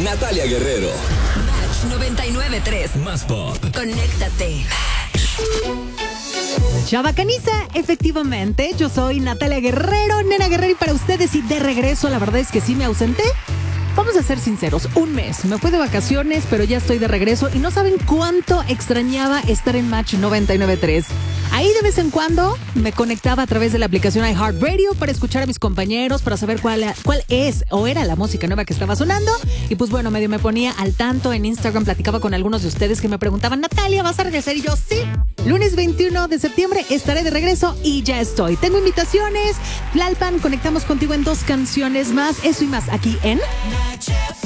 Natalia Guerrero. Match 99.3. Más pop. Conéctate. Chavacaniza, efectivamente, yo soy Natalia Guerrero, Nena Guerrero, y para ustedes, y de regreso, la verdad es que sí me ausenté. Vamos a ser sinceros, un mes. Me fui de vacaciones, pero ya estoy de regreso y no saben cuánto extrañaba estar en Match 99.3. Ahí de vez en cuando me conectaba a través de la aplicación iHeartRadio para escuchar a mis compañeros, para saber cuál es o era la música nueva que estaba sonando. Y pues bueno, medio me ponía al tanto en Instagram, platicaba con algunos de ustedes que me preguntaban, Natalia, ¿vas a regresar? Y yo, sí. Lunes 21 de septiembre estaré de regreso y ya estoy. Tengo invitaciones. Tlalpan, conectamos contigo en 2 canciones más. Eso y más aquí en...